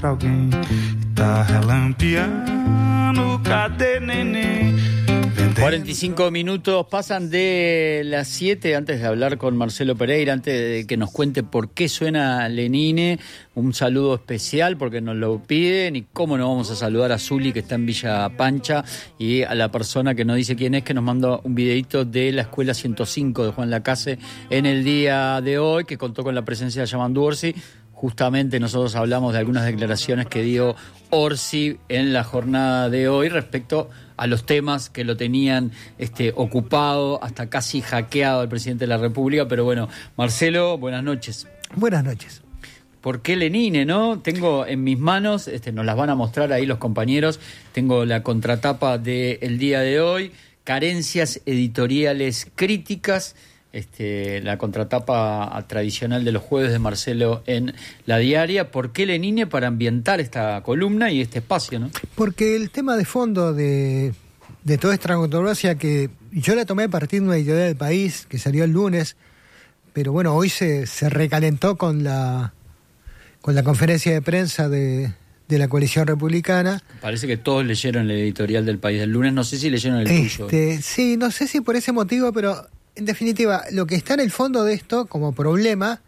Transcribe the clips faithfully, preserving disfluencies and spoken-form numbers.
Alguém tá relampeando, cadê neném? cuarenta y cinco minutos pasan de las siete. Antes de hablar con Marcelo Pereira, antes de que nos cuente por qué suena Lenine, un saludo especial porque nos lo piden. Y cómo no vamos a saludar a Zuli, que está en Villa Pancha, y a la persona que nos dice quién es, que nos manda un videito de la escuela ciento cinco de Juan Lacase en el día de hoy, que contó con la presencia de Yamandu Orsi. Justamente nosotros hablamos de algunas declaraciones que dio Orsi en la jornada de hoy respecto a los temas que lo tenían este, ocupado, hasta casi hackeado al presidente de la República. Pero bueno, Marcelo, buenas noches. Buenas noches. ¿Por qué Lenine, no? Tengo en mis manos, este, nos las van a mostrar ahí los compañeros, tengo la contratapa del día de hoy, carencias editoriales críticas. Este, la contratapa tradicional de los jueves de Marcelo en La Diaria. ¿Por qué Lenine? Para ambientar esta columna y este espacio, ¿no? Porque el tema de fondo de, de toda esta controversia, que yo la tomé a partir de una editorial del País que salió el lunes, pero bueno, hoy se, se recalentó con la con la conferencia de prensa de, de la coalición republicana. Parece que todos leyeron el editorial del País del lunes, no sé si leyeron el este, tuyo. Sí, no sé si por ese motivo, pero en definitiva, lo que está en el fondo de esto como problema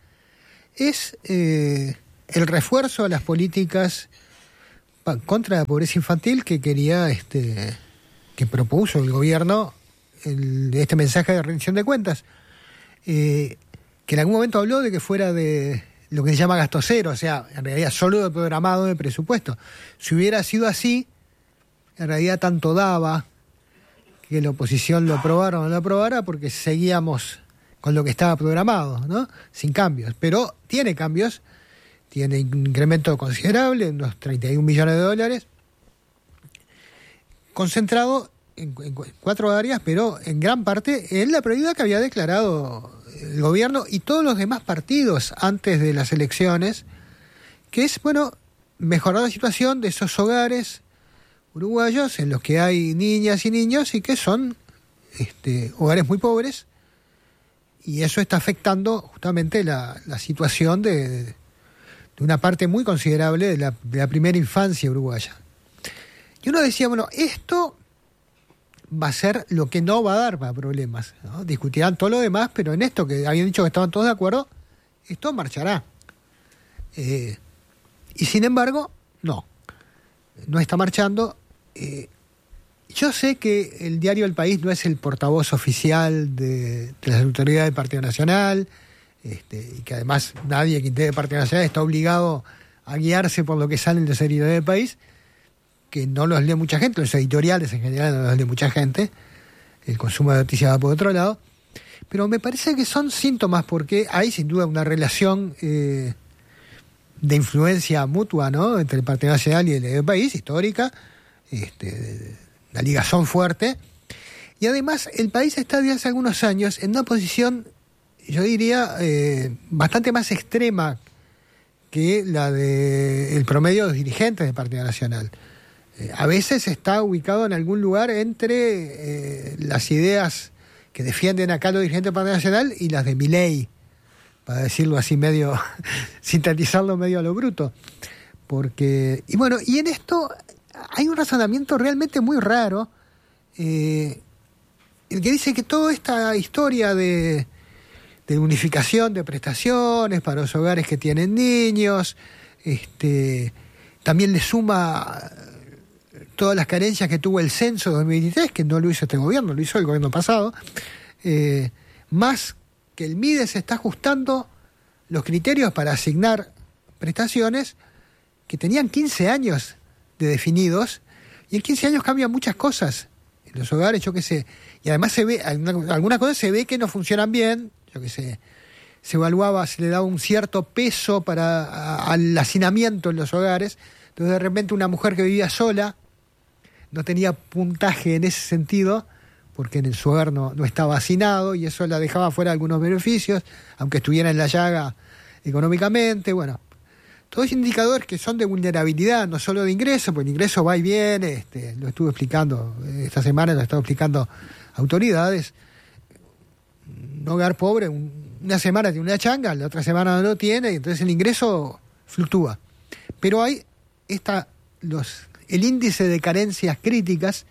es eh, el refuerzo a las políticas pa- contra la pobreza infantil que quería, este, que propuso el gobierno, el, este mensaje de rendición de cuentas, eh, que en algún momento habló de que fuera de lo que se llama gasto cero, o sea, en realidad solo de programado de presupuesto. Si hubiera sido así, en realidad tanto daba que la oposición lo aprobara o no lo aprobara, porque seguíamos con lo que estaba programado, ¿no? Sin cambios. Pero tiene cambios, tiene un incremento considerable, unos treinta y un millones de dólares, concentrado en, en cuatro áreas, pero en gran parte en la prioridad que había declarado el gobierno y todos los demás partidos antes de las elecciones, que es, bueno, mejorar la situación de esos hogares uruguayos en los que hay niñas y niños y que son este, hogares muy pobres, y eso está afectando justamente la, la situación de, de una parte muy considerable de la, de la primera infancia uruguaya. Y uno decía, bueno, esto va a ser lo que no va a dar para problemas, ¿no? Discutirán todo lo demás, pero en esto que habían dicho que estaban todos de acuerdo, esto marchará. Eh, y sin embargo, no, no está marchando. Eh, yo sé que el diario El País no es el portavoz oficial de, de las autoridades del Partido Nacional, este, y que además nadie que integre el Partido Nacional está obligado a guiarse por lo que sale en los editoriales del País, que no los lee mucha gente, los editoriales en general no los lee mucha gente, el consumo de noticias va por otro lado, pero me parece que son síntomas, porque hay sin duda una relación eh, de influencia mutua, ¿no?, entre el Partido Nacional y el del País, histórica, este, la ligazón fuerte, y además el País está desde hace algunos años en una posición, yo diría, eh, bastante más extrema que la del promedio de los dirigentes del Partido Nacional. Eh, a veces está ubicado en algún lugar entre eh, las ideas que defienden acá los dirigentes del Partido Nacional y las de Milei, para decirlo así medio, sintetizarlo medio a lo bruto. Porque, y bueno, y en esto hay un razonamiento realmente muy raro, eh, el que dice que toda esta historia de, de unificación de prestaciones para los hogares que tienen niños, este, también le suma todas las carencias que tuvo el censo de dos mil veintitrés, que no lo hizo este gobierno, lo hizo el gobierno pasado, eh, más que el M I D E se está ajustando los criterios para asignar prestaciones que tenían quince años de definidos, y en quince años cambian muchas cosas en los hogares, yo qué sé, y además se ve, algunas cosas se ve que no funcionan bien, yo qué sé, se evaluaba, se le daba un cierto peso para a, al hacinamiento en los hogares, entonces de repente una mujer que vivía sola no tenía puntaje en ese sentido, porque en su hogar no, no estaba hacinado, y eso la dejaba fuera de algunos beneficios, aunque estuviera en la llaga económicamente. Bueno, todos indicadores que son de vulnerabilidad, no solo de ingreso, porque el ingreso va y viene, este, lo estuve explicando esta semana, lo he estado explicando autoridades. Un hogar pobre, un, una semana tiene una changa, la otra semana no lo tiene, y entonces el ingreso fluctúa. Pero hay esta, los, el índice de carencias críticas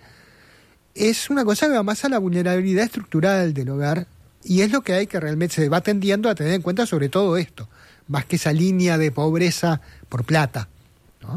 es una cosa que va más a la vulnerabilidad estructural del hogar, y es lo que hay que realmente se va tendiendo a tener en cuenta, sobre todo esto, más que esa línea de pobreza por plata, ¿no?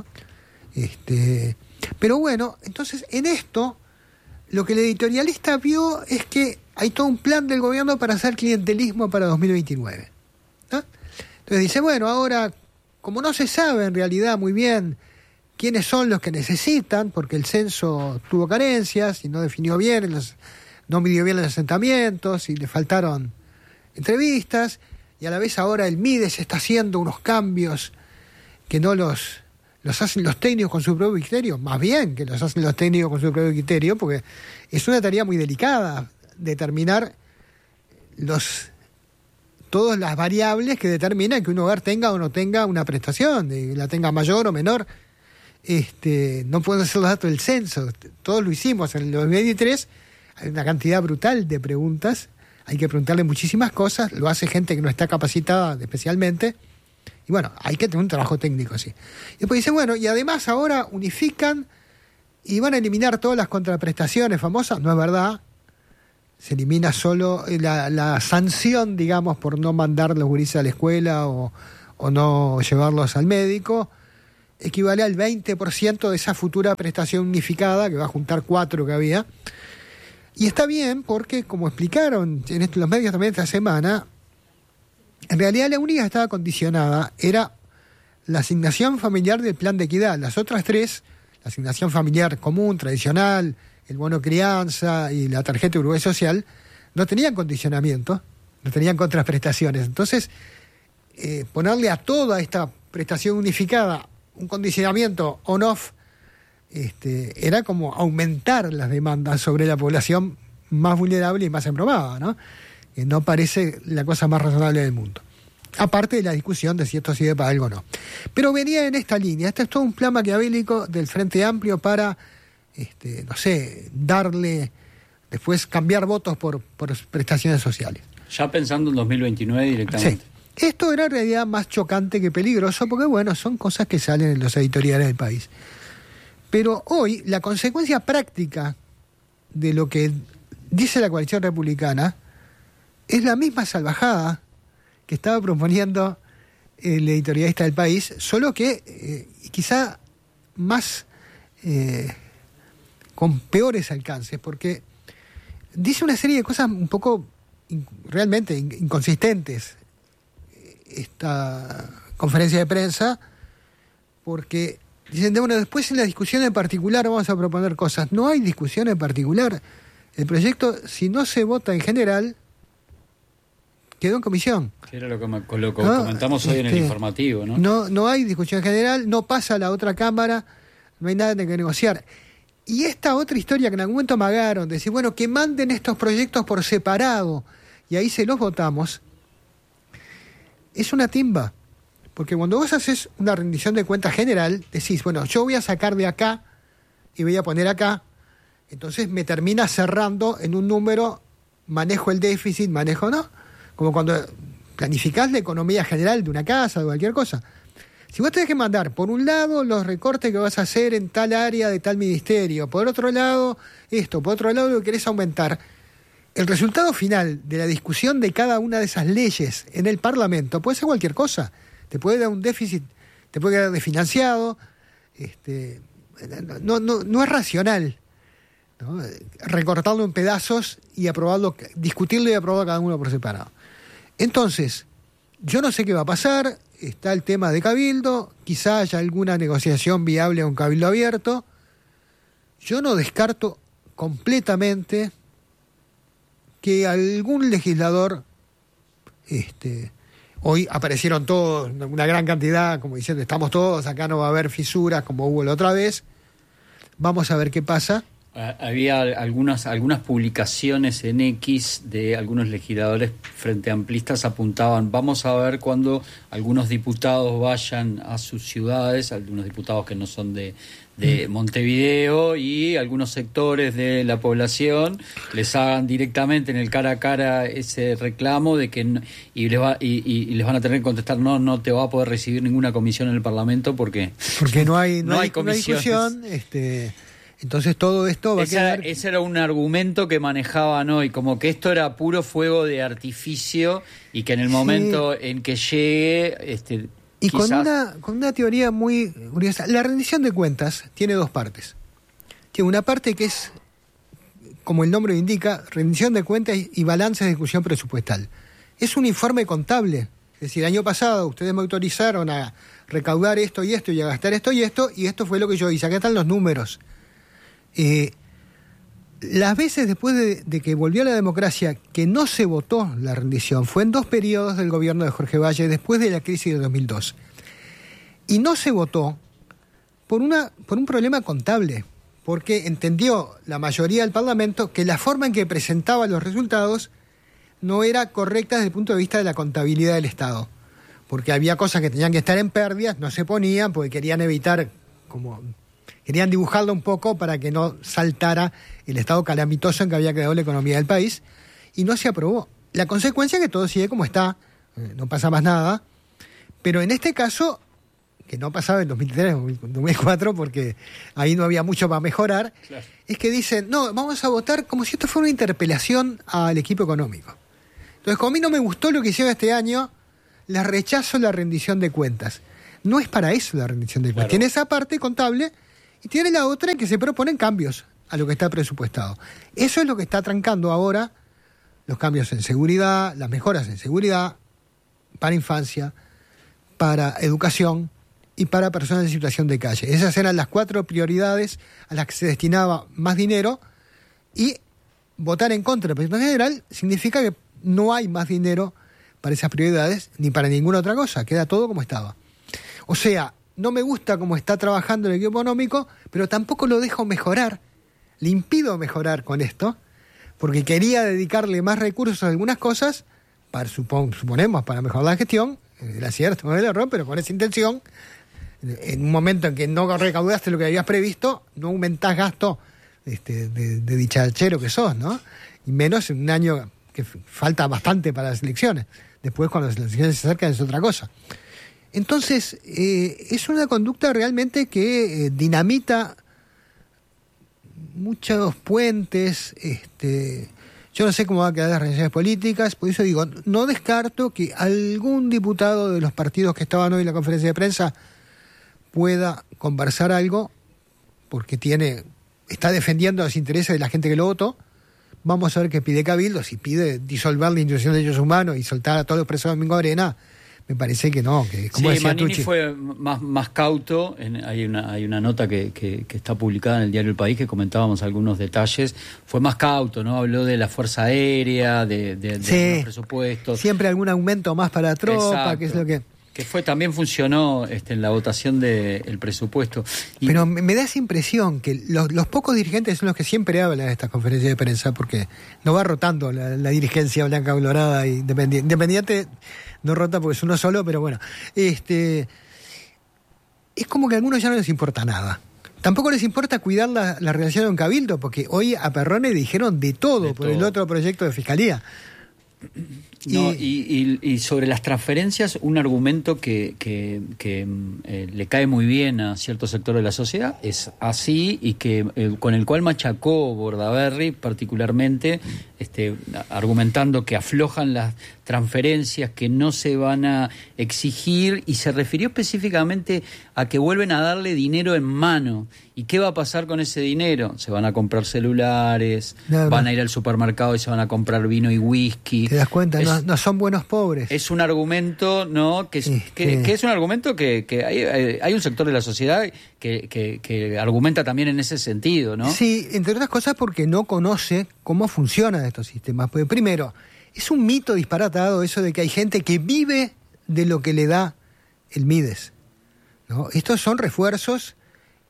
Este, pero bueno, entonces en esto lo que el editorialista vio es que hay todo un plan del gobierno para hacer clientelismo para dos mil veintinueve, ¿no? Entonces dice, bueno, ahora, como no se sabe en realidad muy bien quiénes son los que necesitan, porque el censo tuvo carencias y no definió bien, los, no midió bien los asentamientos y le faltaron entrevistas, y a la vez ahora el MIDES está haciendo unos cambios que no los, los hacen los técnicos con su propio criterio, más bien que los hacen los técnicos con su propio criterio, porque es una tarea muy delicada determinar los todas las variables que determinan que un hogar tenga o no tenga una prestación, de, la tenga mayor o menor. Este, no pueden ser los datos del censo, todos lo hicimos en el dos mil veintitrés, hay una cantidad brutal de preguntas, hay que preguntarle muchísimas cosas, lo hace gente que no está capacitada especialmente, y bueno, hay que tener un trabajo técnico así. Y después dice, bueno, y además ahora unifican y van a eliminar todas las contraprestaciones famosas. No es verdad, se elimina solo la, la sanción, digamos, por no mandar los gurises a la escuela o, o no llevarlos al médico, equivale al veinte por ciento de esa futura prestación unificada, que va a juntar cuatro que había. Y está bien porque, como explicaron en estos, los medios también esta semana, en realidad la única que estaba condicionada era la asignación familiar del plan de equidad. Las otras tres, la asignación familiar común, tradicional, el bono crianza y la tarjeta de Uruguay Social, no tenían condicionamiento, no tenían contraprestaciones. Entonces, eh, ponerle a toda esta prestación unificada un condicionamiento on-off, este, era como aumentar las demandas sobre la población más vulnerable y más embromada, ¿no? Que no parece la cosa más razonable del mundo. Aparte de la discusión de si esto sirve para algo o no. Pero venía en esta línea. Este es todo un plan maquiavélico del Frente Amplio para, este, no sé, darle, después cambiar votos por, por prestaciones sociales. Ya pensando en dos mil veintinueve directamente. Sí. Esto era en realidad más chocante que peligroso, porque bueno, son cosas que salen en los editoriales del país. Pero hoy la consecuencia práctica de lo que dice la coalición republicana es la misma salvajada que estaba proponiendo el editorialista del país, solo que eh, quizá más eh, con peores alcances, porque dice una serie de cosas un poco in, realmente in, inconsistentes esta conferencia de prensa, porque dicen, bueno, después en la discusión en particular vamos a proponer cosas. No hay discusión en particular. El proyecto, si no se vota en general, quedó en comisión. Que era lo que, lo que ¿No? comentamos hoy este, en el informativo, ¿no? No, no hay discusión en general, no pasa a la otra cámara, no hay nada que negociar. Y esta otra historia que en algún momento amagaron, decir, bueno, que manden estos proyectos por separado, y ahí se los votamos, es una timba. Porque cuando vos haces una rendición de cuentas general, decís, bueno, yo voy a sacar de acá y voy a poner acá, entonces me termina cerrando en un número, manejo el déficit, manejo no, como cuando planificás la economía general de una casa, de cualquier cosa. Si vos tenés que mandar, por un lado, los recortes que vas a hacer en tal área de tal ministerio, por otro lado, esto, por otro lado, lo que querés aumentar, el resultado final de la discusión de cada una de esas leyes en el Parlamento puede ser cualquier cosa. Te puede dar un déficit, te puede quedar desfinanciado, este, no, no, no es racional, ¿no? Recortarlo en pedazos y aprobarlo, discutirlo y aprobarlo cada uno por separado. Entonces, yo no sé qué va a pasar, está el tema de Cabildo, quizá haya alguna negociación viable con Cabildo abierto. Yo no descarto completamente que algún legislador, este, hoy aparecieron todos, una gran cantidad, como diciendo, estamos todos, acá no va a haber fisuras como hubo la otra vez, vamos a ver qué pasa. Había algunas algunas publicaciones en X de algunos legisladores frente amplistas apuntaban, vamos a ver cuando algunos diputados vayan a sus ciudades, algunos diputados que no son de, de Montevideo, y algunos sectores de la población les hagan directamente en el cara a cara ese reclamo de que no, y les va y, y, y les van a tener que contestar, no no te va a poder recibir ninguna comisión en el Parlamento porque porque no hay no, no hay, hay comisiones. No hay discusión, este entonces todo esto va ese, a quedar... Ese era un argumento que manejaban hoy, como que esto era puro fuego de artificio y que en el momento sí. en que llegue... este Y quizás... con, una, con una teoría muy curiosa. La rendición de cuentas tiene dos partes. Tiene una parte que es, como el nombre lo indica, rendición de cuentas y balance de ejecución presupuestal. Es un informe contable. Es decir, el año pasado ustedes me autorizaron a recaudar esto y esto y a gastar esto y esto, y esto fue lo que yo hice. Acá están los números. Eh, las veces después de, de que volvió la democracia que no se votó la rendición fue en dos periodos del gobierno de Jorge Valle después de la crisis de dos mil dos, y no se votó por una por un problema contable, porque entendió la mayoría del Parlamento que la forma en que presentaba los resultados no era correcta desde el punto de vista de la contabilidad del Estado, porque había cosas que tenían que estar en pérdidas, no se ponían porque querían evitar como Querían dibujarlo un poco para que no saltara el estado calamitoso en que había quedado la economía del país, y no se aprobó. La consecuencia es que todo sigue como está, no pasa más nada, pero en este caso, que no pasaba en dos mil tres, dos mil cuatro, porque ahí no había mucho para mejorar, claro. Es que dicen, no, vamos a votar como si esto fuera una interpelación al equipo económico. Entonces, como a mí no me gustó lo que hicieron este año, les rechazo la rendición de cuentas. No es para eso la rendición de cuentas. Claro. Tiene esa parte contable y tiene la otra en que se proponen cambios a lo que está presupuestado. Eso es lo que está trancando ahora los cambios en seguridad, las mejoras en seguridad, para infancia, para educación y para personas en situación de calle. Esas eran las cuatro prioridades a las que se destinaba más dinero, y votar en contra del presupuesto general significa que no hay más dinero para esas prioridades ni para ninguna otra cosa, queda todo como estaba. O sea, no me gusta cómo está trabajando el equipo económico, pero tampoco lo dejo mejorar, le impido mejorar con esto, porque quería dedicarle más recursos a algunas cosas, para, supon, suponemos, para mejorar la gestión, el acierto o el error, pero con esa intención, en un momento en que no recaudaste lo que habías previsto, no aumentás gasto este, de, de dicharachero que sos, ¿no? Y menos en un año que falta bastante para las elecciones. Después, cuando las elecciones se acercan, es otra cosa. Entonces, eh, es una conducta realmente que eh, dinamita muchos puentes. Este, yo no sé cómo va a quedar las relaciones políticas, por eso digo, no descarto que algún diputado de los partidos que estaban hoy en la conferencia de prensa pueda conversar algo, porque tiene está defendiendo los intereses de la gente que lo votó. Vamos a ver qué pide Cabildo, si pide disolver la institución de derechos humanos y soltar a todos los presos de Domingo Arena. Me parece que no, que como sí, decía Manini Tucci, fue más, más cauto. En, hay una hay una nota que, que, que está publicada en el diario El País que comentábamos algunos detalles. Fue más cauto, ¿no? Habló de la Fuerza Aérea, de, de, de sí, los presupuestos. Siempre algún aumento más para la tropa, exacto, que es lo que... Que fue también funcionó este, en la votación del presupuesto. Y... Pero me, me da esa impresión que los, los pocos dirigentes son los que siempre hablan en estas conferencias de prensa, porque no va rotando la, la dirigencia blanca colorada y independiente. Independiente no rota porque es uno solo, pero bueno, este es como que a algunos ya no les importa nada. Tampoco les importa cuidar la, la relación con Cabildo, porque hoy a Perrone dijeron de todo de por todo. El otro proyecto de fiscalía. No, y, y, y sobre las transferencias, un argumento que, que, que eh, le cae muy bien a cierto sector de la sociedad es así, y que eh, con el cual machacó Bordaberry particularmente, este, argumentando que aflojan las transferencias, que no se van a exigir, y se refirió específicamente a que vuelven a darle dinero en mano. ¿Y qué va a pasar con ese dinero? Se van a comprar celulares, no, van no. a ir al supermercado y se van a comprar vino y whisky. ¿Te das cuenta? Es, no, no son buenos pobres. Es un argumento, ¿no? Que, sí, que, que... que es un argumento que, que hay, hay un sector de la sociedad que, que, que argumenta también en ese sentido, ¿no? Sí, entre otras cosas porque no conoce cómo funcionan estos sistemas. Porque primero, es un mito disparatado eso de que hay gente que vive de lo que le da el Mides, ¿no? Estos son refuerzos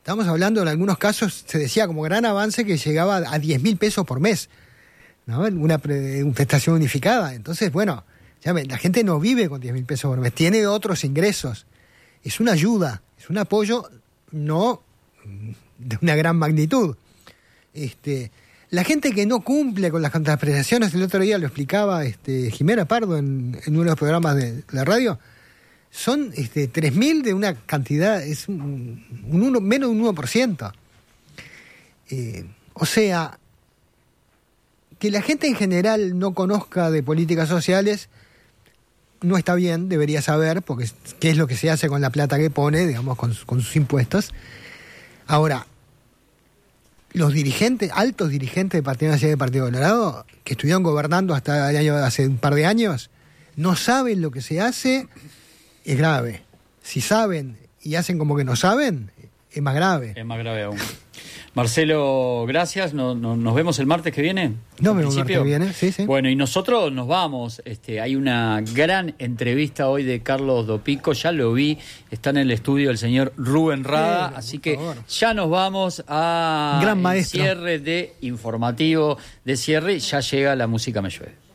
Estamos hablando, en algunos casos, se decía como gran avance que llegaba a diez mil pesos por mes, ¿no? Una, pre, una prestación unificada. Entonces, bueno, ya ven, la gente no vive con diez mil pesos por mes, tiene otros ingresos. Es una ayuda, es un apoyo, no de una gran magnitud. Este, la gente que no cumple con las contraprestaciones, el otro día lo explicaba este, Jimena Pardo en, en uno de los programas de la radio, son este, tres mil de una cantidad, es un, un uno, menos de un uno por ciento. Eh, o sea, que la gente en general no conozca de políticas sociales no está bien, debería saber, porque qué es lo que se hace con la plata que pone, digamos, con, con sus impuestos. Ahora, los dirigentes, altos dirigentes del Partido Nacional y del Partido Colorado, que estuvieron gobernando hasta el año, hace un par de años, no saben lo que se hace. Es grave. Si saben y hacen como que no saben, es más grave. Es más grave aún. Marcelo, gracias. No, no, ¿Nos vemos el martes que viene? No, vemos el martes que viene, sí, sí. Bueno, y nosotros nos vamos. Este, hay una gran entrevista hoy de Carlos Dopico. Ya lo vi. Está en el estudio el señor Rubén Rada. Sí, así que favor. Ya nos vamos a gran maestro. Cierre de informativo de cierre. Ya llega La Música Me Llueve.